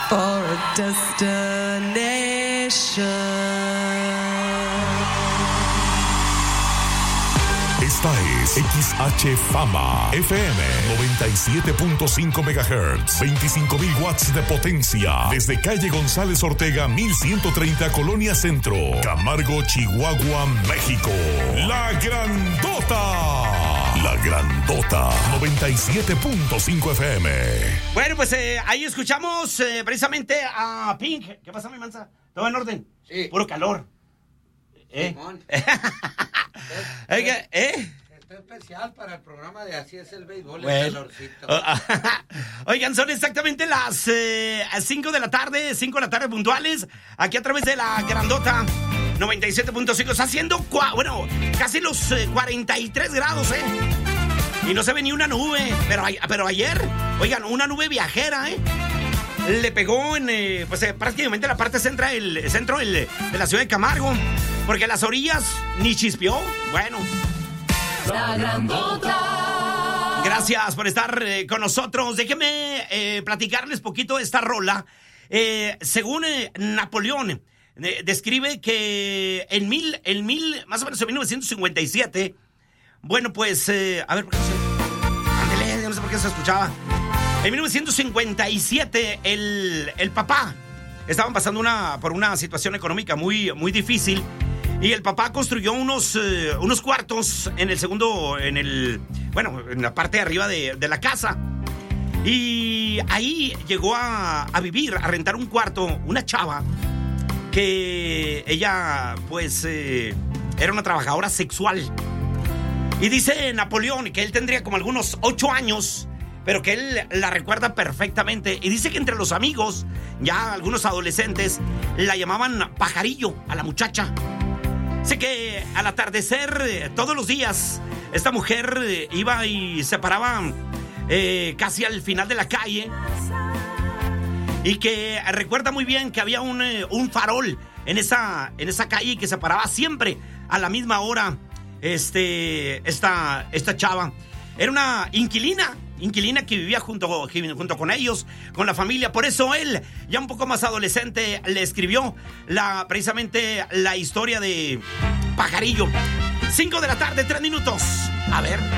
for a destination. Esta es XH Fama FM 97.5 MHz, 25,000 watts de potencia, desde calle González Ortega 1130, Colonia Centro, Camargo, Chihuahua, México. La Grandota. La Grandota 97.5 FM. Bueno, pues ahí escuchamos precisamente a Pink. ¿Qué pasa, mi manza? ¿Todo en orden? Sí. Puro calor. Está especial para el programa de Así es el béisbol, bueno. el calorcito. Oigan, son exactamente las 5 de la tarde puntuales, aquí a través de la Grandota 97.5. Está haciendo, casi los 43 grados, y no se ve ni una nube, pero ayer, oigan, una nube viajera, le pegó en prácticamente la parte centro de la ciudad de Camargo, porque las orillas ni chispeó. Bueno, La Grandota. gracias por estar con nosotros. Déjenme platicarles poquito de esta rola. Según Napoleón, describe que más o menos en 1957, bueno, pues, a ver, ¿por qué no sé por qué se escuchaba? En 1957, el papá estaban pasando por una situación económica muy, muy difícil, y el papá construyó unos cuartos en en la parte de arriba de la casa. Y ahí llegó a vivir, a rentar un cuarto, una chava que ella, pues, era una trabajadora sexual. Y dice Napoleón que él tendría como algunos 8 años, pero que él la recuerda perfectamente. Y dice que entre los amigos, ya algunos adolescentes, la llamaban Pajarillo a la muchacha. Sé que al atardecer, todos los días, esta mujer iba y se paraba casi al final de la calle. Y que recuerda muy bien que había un farol en esa calle que se paraba siempre a la misma hora. Esta chava era una inquilina que vivía junto con ellos, con la familia. Por eso él, ya un poco más adolescente, le escribió precisamente la historia de Pajarillo. 5 de la tarde, 3 minutos. A ver.